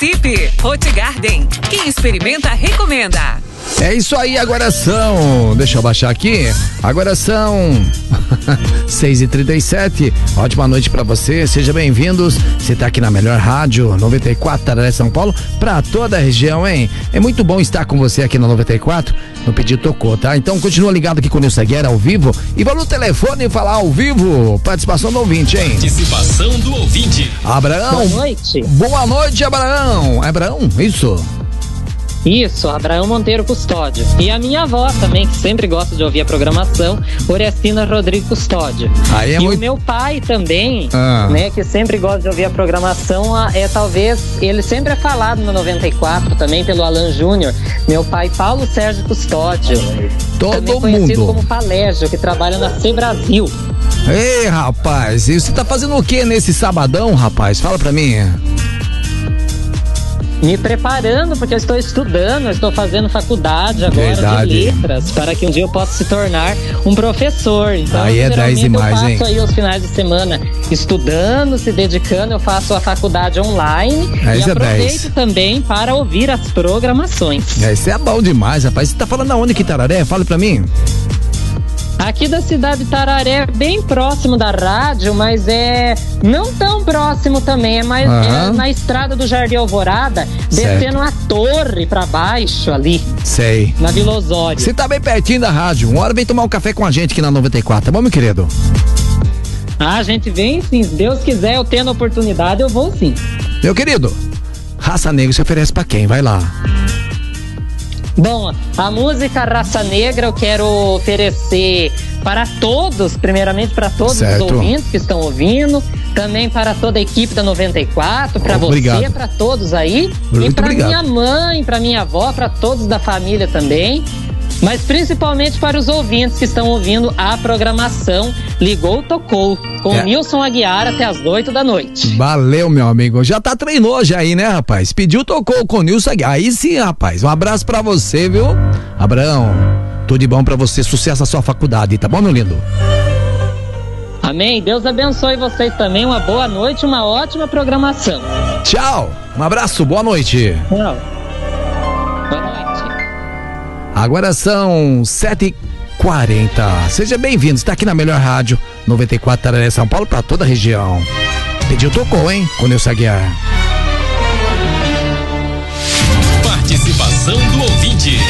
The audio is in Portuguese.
Participe! Hot Garden. Quem experimenta, recomenda. É isso aí, agora são... Deixa eu baixar aqui. Agora são 6h37. Ótima noite pra você, sejam bem-vindos. Você tá aqui na melhor rádio 94 Tararé São Paulo, pra toda a região, hein? É muito bom estar com você aqui no 94. No pedido tocou, tá? Então continua ligado aqui com o Nilson Guerra ao vivo. E vá no telefone e falar ao vivo. Participação do ouvinte, hein? Participação do ouvinte. Abraão. Boa noite. Boa noite, Abraão. É Abraão? Isso. Isso, Abraão Monteiro Custódio. E a minha avó também, que sempre gosta de ouvir a programação, Orestina Rodrigo Custódio. Aí é e muito... o meu pai também, né, que sempre gosta de ouvir a programação, talvez, ele sempre é falado no 94 também pelo Alan Júnior. Meu pai, Paulo Sérgio Custódio. Todo também conhecido mundo como Palégio, que trabalha na C Brasil. Ei, rapaz, e você tá fazendo o que nesse sabadão, rapaz? Fala pra mim. Me preparando, porque eu estou estudando, eu estou fazendo faculdade agora de letras, para que um dia eu possa se tornar um professor. Então, aí é 10 demais, eu passo aí os finais de semana estudando, se dedicando, eu faço a faculdade online e aproveito também para ouvir as programações. Isso é bom demais, rapaz. Você tá falando aonde que Tararé? Fala pra mim. Aqui da cidade de Tararé, bem próximo da rádio, mas é não tão próximo também, é mais é na estrada do Jardim Alvorada, descendo a torre pra baixo ali. Sei. Na Vila Osório. Você tá bem pertinho da rádio, uma hora vem tomar um café com a gente aqui na 94, tá bom, meu querido? A gente vem sim, se Deus quiser, eu tendo a oportunidade, eu vou sim. Meu querido, Raça Negra se oferece pra quem? Vai lá. Bom, a música Raça Negra eu quero oferecer para todos, primeiramente para todos os ouvintes que estão ouvindo, também para toda a equipe da 94, para você, para todos aí, e para minha mãe, para minha avó, para todos da família também. Mas principalmente para os ouvintes que estão ouvindo a programação Ligou, Tocou, com Nilson Aguiar até as 8 da noite. Valeu, meu amigo. Já treinou já aí, né, rapaz? Pediu, tocou com o Nilson Aguiar. Aí sim, rapaz. Um abraço pra você, viu? Abraão, tudo de bom pra você. Sucesso na sua faculdade, tá bom, meu lindo? Amém. Deus abençoe vocês também. Uma boa noite, uma ótima programação. Tchau. Um abraço. Boa noite. Tchau. Agora são 7h40. Seja bem-vindo, está aqui na melhor rádio 94 Tararé São Paulo para toda a região. Pediu, tocou, hein? Com Nilson Aguiar. Participação do ouvinte.